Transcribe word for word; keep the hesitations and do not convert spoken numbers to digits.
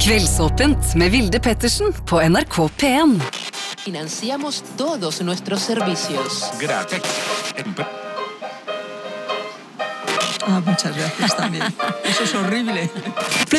Kveldsåpent med Vilde Pettersen på N R K P en. Financiamos todos nuestros servicios. Gracias. Ah, muchas gracias también. Eso es horrible.